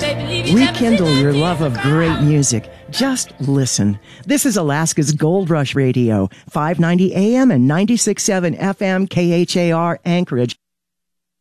Rekindle your love of great music. Just listen. This is Alaska's Gold Rush Radio, 590 AM and 96.7 FM KHAR Anchorage.